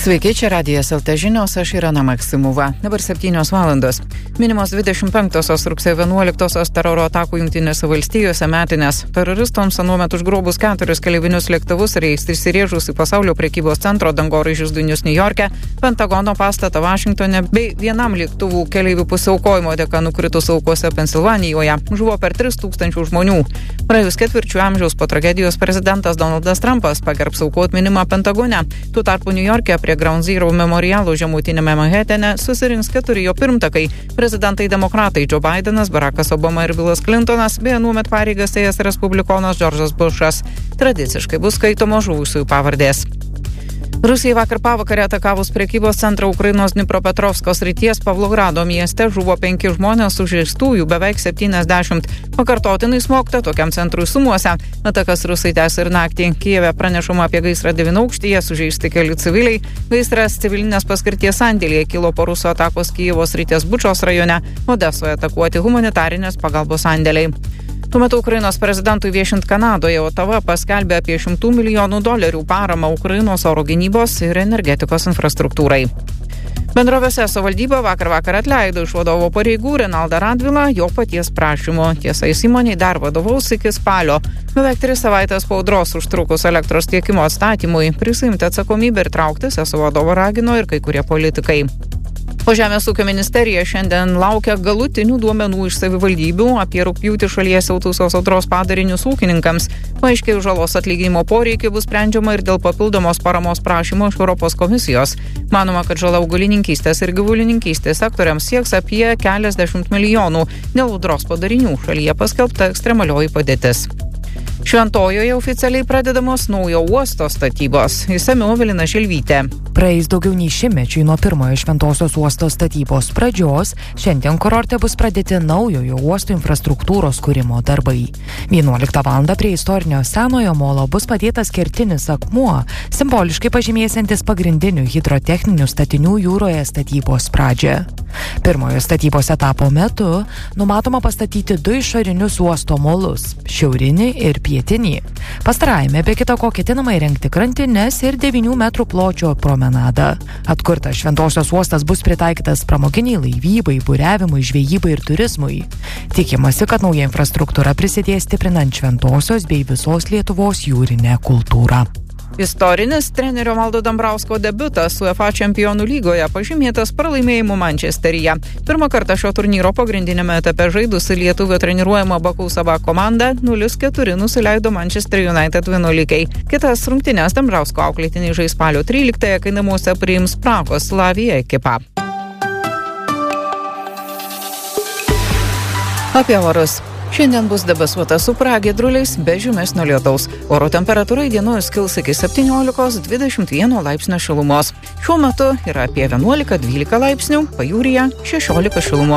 Sveiki, čia Radijas LT žinios, aš Irena Maksimova. Dabar 7 valandos. Minimos 25-osios rugsėjo 11-osios teroro atakų Jungtinėse valstijose metinės. Teroristams anuomet užgrobus 4 keleivinius lėktuvus ir jais įsirėžus į pasaulio prekybos centro dangoraižius Dunius Niujorke, Pentagono pastatą Vašingtone bei vienam lėktuvų keleivių pasiaukojimo dėka nukritus aukose Pensilvanijoje žuvo per 3000 žmonių. Praėjus ketvirčių amžiaus po tragedijos prezidentas Donaldas Trumpas pagerbs aukų atminimą Pentagone. Tuo tarpu Niujorke prie Ground Zero memorialo žemutinėme Manhatane susirinks 4 jo pirmtakai – prezidentai demokratai Joe Bidenas, Barackas Obama ir Billas Clintonas, bei anuomet pareigas ėjęs respublikonas Džordžas Bušas. Tradiciškai bus skaitomos žuvusiųjų pavardės. Rusijai vakar pavakarę atakavus prekybos centrą Ukrainos Dnipropetrovsko srities Pavlogrado mieste žuvo 5 žmonės, sužeistųjų beveik 70. Pakartotinai smogta tokiam centrui Sumuose. Atakas rusai tęsia ir naktį. Kijeve pranešama apie gaisrą 9-aukštyje, sužeisti keli civiliai. Gaisras civilinės paskirties sandėlyje kilo po rusų atakos Kijevo srities Bučos rajone, Odesoje atakuoti humanitarinės pagalbos sandėliai. Tuo metu Ukrainos prezidentui viešint Kanadoje, Otava paskelbė apie $100 milijonų paramą Ukrainos oro gynybos ir energetikos infrastruktūrai. Bendrovės ESO valdyba vakar atleido iš vadovo pareigų Renaldą Radvilą jo paties prašymu. Tiesa, jis įmonei dar vadovaus iki spalio. Beveik 3 savaitės po audros užtrukus elektros tiekimo atstatymui prisiimti atsakomybę ir trauktis ESO vadovo ragino ir kai kurie politikai. O Žemės ūkio ministerija šiandien laukia galutinių duomenų iš savivaldybių apie rugpjūtį šalyje siautusios audros padarinius ūkininkams. Paaiškėjus žalos atlyginimo poreikį bus sprendžiama ir dėl papildomos paramos prašymo iš Europos komisijos. Manoma, kad žala augalininkystės ir gyvulininkystės sektoriams sieks apie keliasdešimt milijonų. Dėl audros padarinių šalyje paskelbta ekstremalioji padėtis. Šventojoje oficialiai pradedamos naujo uosto statybos. Išsamiau Evelina Želvytė. Praėjus daugiau nei šimtmečiui nuo pirmojo Šventosios uosto statybos pradžios, šiandien kurorte bus pradėti naujojo uosto infrastruktūros kūrimo darbai. 11 valandą prie istorinio senojo molo bus padėtas kertinis akmuo, simboliškai pažymėsiantis pagrindinių hidrotechninių statinių jūroje statybos pradžią. Pirmojo statybos etapo metu numatoma pastatyti 2 išorinius uosto molus – šiaurinį ir pietinį. Pastarajame be kita ko ketinama įrengti krantines ir 9 metrų pločio promenadą. Atkurtas Šventosios uostas bus pritaikytas pramoginiai laivybai, buriavimui, žvejybai ir turizmui. Tikimasi, kad nauja infrastruktūra prisidės stiprinant Šventosios bei visos Lietuvos jūrinę kultūrą. Istorinis trenerio Valdo Dambrausko debiutas UEFA čempionų lygoje pažymėtas pralaimėjimu Mančesteryje. Pirmą kartą šio turnyro pagrindinėme etape žaidusi lietuvio treniruojama Bakursava komanda 0-4 nusileido Manchester United vienuolikai. Kitas rungtynes Dambrausko auklėtiniai žais spalio 13-ąją, kai namuose priims Prahos Slavia ekipą. Apie orus. Šiandien bus debesuota su pragiedruliais be žymesnio lietaus. Oro temperatūra įdienojus kils iki 17-21 laipsnio šilumos. Šiuo metu yra apie 11-12 laipsnių, pajūryje 16 šilumos.